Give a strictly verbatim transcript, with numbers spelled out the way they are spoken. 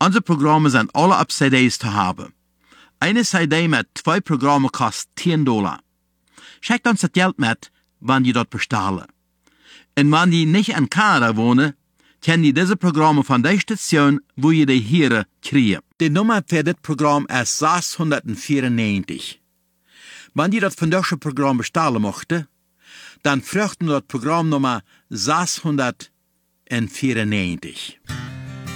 Unsere Programme sind alle auf C Ds zu haben. Eine C D mit zwei Programmen kostet zehn Dollar. Schickt uns das Geld mit, wenn die dort bestellen. Und wenn die nicht in Kanada wohnen, können die diese Programme von der Station, wo ihr die hier kriegen. Die Nummer für das Programm ist sechshundertvierundneunzig. Wenn die das von diesem Programm bestellen möchten, dann fragten das Programmnummer sechshundertvierundneunzig.